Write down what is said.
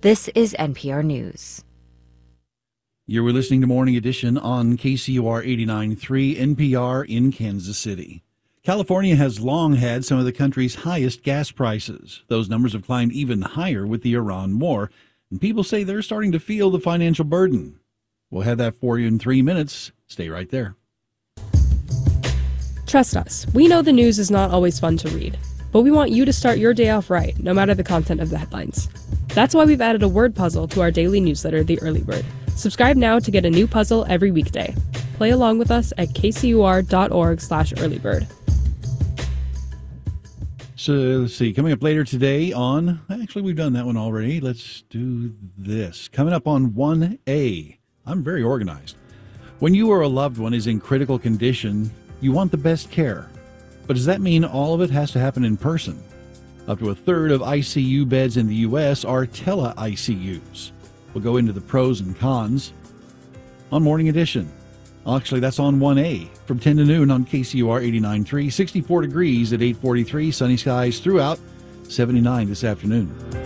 This is NPR News. You were listening to Morning Edition on KCUR 89.3 NPR in Kansas City. California has long had some of the country's highest gas prices. Those numbers have climbed even higher with the Iran war, and people say they're starting to feel the financial burden. We'll have that for you in 3 minutes. Stay right there. Trust us, we know the news is not always fun to read, but we want you to start your day off right, no matter the content of the headlines. That's why we've added a word puzzle to our daily newsletter, The Early Bird. Subscribe now to get a new puzzle every weekday. Play along with us at kcur.org/earlybird. So let's see, coming up later today on, actually we've done that one already. Let's do this. Coming up on 1A, I'm very organized. When you or a loved one is in critical condition, you want the best care. But does that mean all of it has to happen in person? Up to a third of ICU beds in the U.S. are tele-ICUs. We'll go into the pros and cons on Morning Edition. Actually, that's on 1A from 10 to noon on KCUR 89.3. 64 degrees at 8:43. Sunny skies throughout. 79 this afternoon.